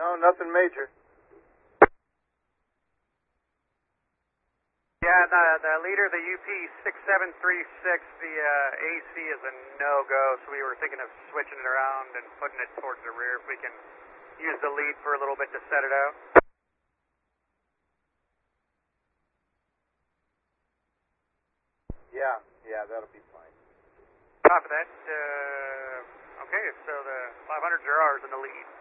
No, nothing major. Yeah, the leader, the UP6736, the AC is a no-go, so we were thinking of switching it around and putting it towards the rear if we can use the lead for a little bit to set it out. Yeah, that'll be fine. Copy that. Okay, so the 500s are ours in the lead.